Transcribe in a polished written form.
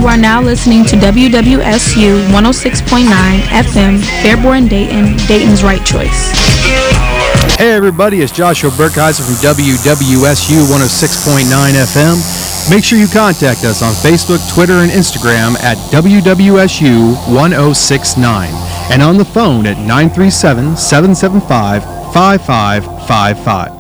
You are now listening to WWSU 106.9 FM, Fairborn, Dayton, Dayton's right choice. Hey everybody, it's Joshua Burkheiser from WWSU 106.9 FM. Make sure you contact us on Facebook, Twitter, and Instagram at WWSU 1069 and on the phone at 937-775-5555.